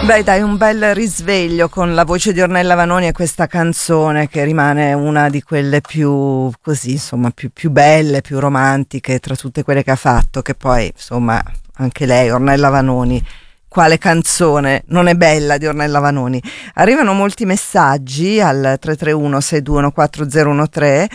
Beh dai, un bel risveglio con la voce di Ornella Vanoni e questa canzone che rimane una di quelle più così, insomma, più belle, più romantiche tra tutte quelle che ha fatto, che poi insomma anche lei, Ornella Vanoni, quale canzone non è bella di Ornella Vanoni. Arrivano molti messaggi al 331 621 4013,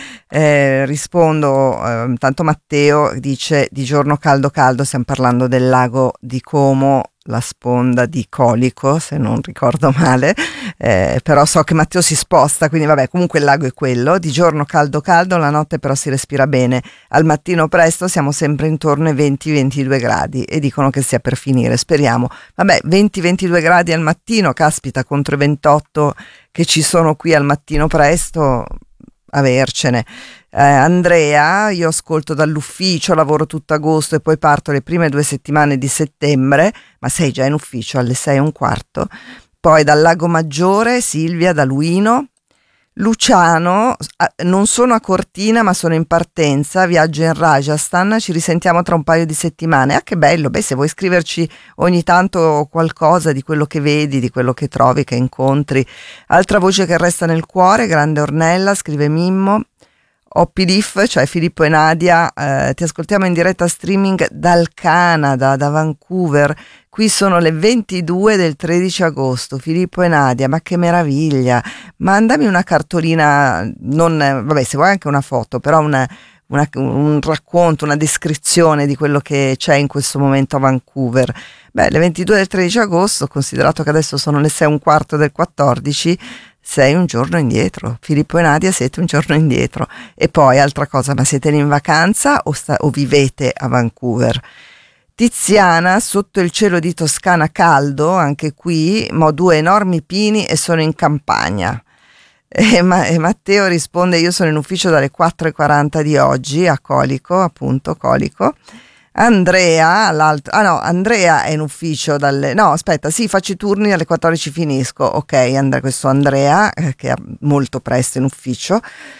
rispondo, tanto Matteo dice di giorno caldo caldo, stiamo parlando del lago di Como, la sponda di Colico se non ricordo male, però so che Matteo si sposta, quindi vabbè, comunque il lago è quello. Di giorno caldo caldo, la notte però si respira bene, al mattino presto siamo sempre intorno ai 20-22 gradi e dicono che sia per finire, speriamo. Vabbè, 20-22 gradi al mattino, caspita, contro i 28 che ci sono qui al mattino presto, avercene. Andrea, io ascolto dall'ufficio, lavoro tutto agosto e poi parto le prime 2 settimane di settembre, ma sei già in ufficio alle 6:15. Poi dal Lago Maggiore, Silvia da Luino. Luciano, non sono a Cortina ma sono in partenza, viaggio in Rajasthan, ci risentiamo tra un paio di settimane. Ah, che bello. Beh, se vuoi scriverci ogni tanto qualcosa di quello che vedi, di quello che trovi, che incontri. Altra voce che resta nel cuore, grande Ornella, scrive Mimmo. Oppilif, cioè Filippo e Nadia, ti ascoltiamo in diretta streaming dal Canada, da Vancouver. Qui sono le 22 del 13 agosto. Filippo e Nadia, ma che meraviglia! Mandami una cartolina, vabbè, se vuoi anche una foto, però un racconto, una descrizione di quello che c'è in questo momento a Vancouver. Beh, le 22 del 13 agosto, considerato che adesso sono le 6:15 del 14, sei un giorno indietro. Filippo e Nadia, siete un giorno indietro. E poi, altra cosa, ma siete in vacanza o vivete a Vancouver? Tiziana, sotto il cielo di Toscana caldo, anche qui, ma ho 2 enormi pini e sono in campagna. E Matteo risponde, io sono in ufficio dalle 4:40 di oggi a Colico, appunto Colico. Andrea, Andrea è in ufficio faccio i turni alle 14 finisco. Ok, questo Andrea che è molto presto in ufficio.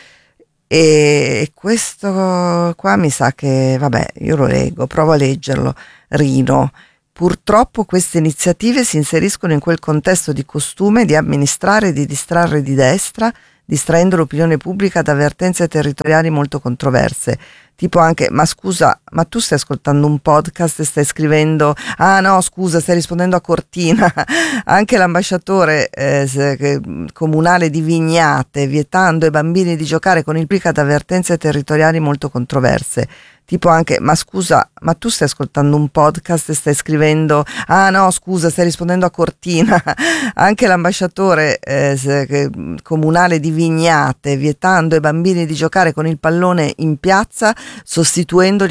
E questo qua mi sa che, vabbè, io lo leggo, provo a leggerlo. Rino. Purtroppo queste iniziative si inseriscono in quel contesto di costume di amministrare e di distrarre di destra, distraendo l'opinione pubblica da avvertenze territoriali molto controverse. Tipo anche, ma scusa, ma tu stai ascoltando un podcast e stai scrivendo, ah no scusa, stai rispondendo a Cortina. Anche l'ambasciatore comunale di Vignate, vietando ai bambini di giocare con il pubblico ad avvertenze territoriali molto controverse. Tipo anche, ma scusa, ma tu stai ascoltando un podcast e stai scrivendo, ah no scusa, stai rispondendo a Cortina. Anche l'ambasciatore comunale di Vignate, vietando ai bambini di giocare con il pallone in piazza, sostituendoli